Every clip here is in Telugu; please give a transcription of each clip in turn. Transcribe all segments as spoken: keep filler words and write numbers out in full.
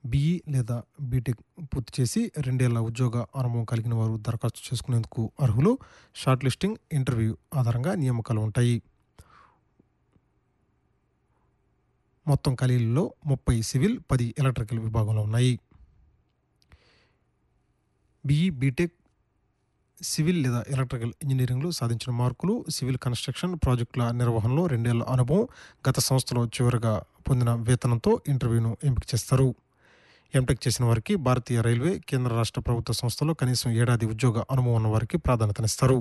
బీఈ లేదా బీటెక్ పూర్తి చేసి రెండేళ్ల ఉద్యోగ అనుభవం కలిగిన వారు దరఖాస్తు చేసుకునేందుకు అర్హులు. షార్ట్ లిస్టింగ్, ఇంటర్వ్యూ ఆధారంగా నియామకాలు ఉంటాయి. మొత్తం ఖాళీలలో ముప్పై సివిల్, పది ఎలక్ట్రికల్ విభాగంలో ఉన్నాయి. బీఈ, బీటెక్, సివిల్ లేదా ఎలక్ట్రికల్ ఇంజనీరింగ్లో సాధించిన మార్కులు, సివిల్ కన్స్ట్రక్షన్ ప్రాజెక్టుల నిర్వహణలో రెండేళ్ల అనుభవం, గత సంవత్సరంలో చివరిగా పొందిన వేతనంతో ఇంటర్వ్యూను ఎంపిక చేస్తారు. ఎంటెక్ చేసిన వారికి భారతీయ రైల్వే, కేంద్ర రాష్ట్ర ప్రభుత్వ సంస్థల్లో కనీసం ఏడాది ఉద్యోగ అనుభవం ఉన్న వారికి ప్రాధాన్యతనిస్తారు.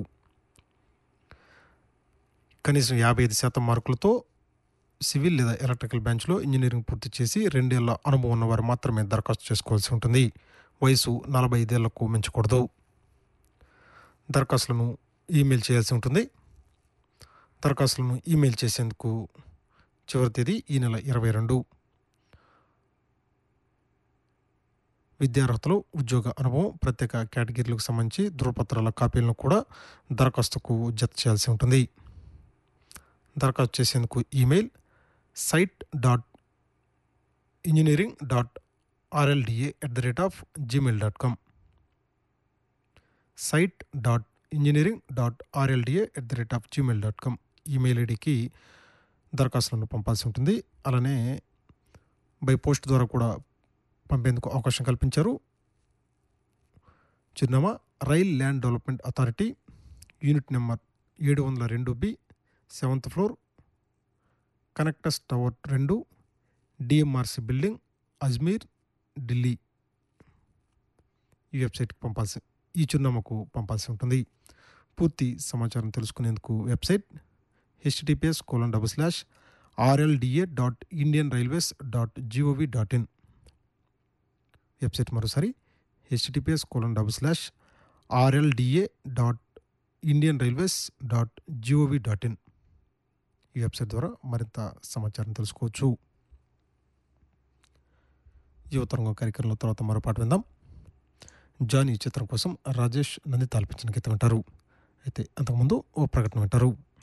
కనీసం యాభై ఐదు శాతం మార్కులతో సివిల్ లేదా ఎలక్ట్రికల్ బ్రాంచ్లో ఇంజనీరింగ్ పూర్తి చేసి రెండేళ్ల అనుభవం ఉన్నవారు మాత్రమే దరఖాస్తు చేసుకోవాల్సి ఉంటుంది. వయసు నలభై ఐదేళ్లకు మించకూడదు. దరఖాస్తులను ఈమెయిల్ చేయాల్సి ఉంటుంది. దరఖాస్తులను ఈమెయిల్ చేసేందుకు చివరి తేదీ ఈ నెల ఇరవై రెండు. విద్యార్హతలు, ఉద్యోగ అనుభవం, ప్రత్యేక కేటగిరీలకు సంబంధించి ధృవపత్రాల కాపీలను కూడా దరఖాస్తుకు జత చేయాల్సి ఉంటుంది. దరఖాస్తు చేసేందుకు email site dot engineering dot RLDA at the rate of Gmail dot com site dot engineering dot RLDA at the rate of Gmail dot com email ఐడికి దరఖాస్తులను పంపాల్సి ఉంటుంది. అలానే బై పోస్ట్ ద్వారా కూడా పంపేందుకు అవకాశం కల్పించారు. చిరునామా rail land development authority, unit number ఏడు వందల రెండు బి, సెవెంత్ ఫ్లోర్, కనెక్టస్ టవర్ రెండు, డిఎంఆర్సి బిల్డింగ్, అజ్మీర్, ఢిల్లీ. ఈ వెబ్సైట్కి పంపాల్సి ఈ చిరునామాకు పంపాల్సి ఉంటుంది. పూర్తి సమాచారం తెలుసుకునేందుకు website HTTPS colon double slash RLDA dot Indian railways dot GOV dot in. Website మరోసారి HTTPS colon double slash RLDA dot Indian railways dot GOV dot in. ఈ వెబ్సైట్ ద్వారా మరింత సమాచారం తెలుసుకోవచ్చు. యువతరంగం కార్యక్రమంలో తర్వాత మరో పాట విందాం. జానీ చిత్రం కోసం రాజేష్ నంది తాల్పించిన గీతం వింటారు. అయితే అంతకుముందు ఓ ప్రకటన వింటారు.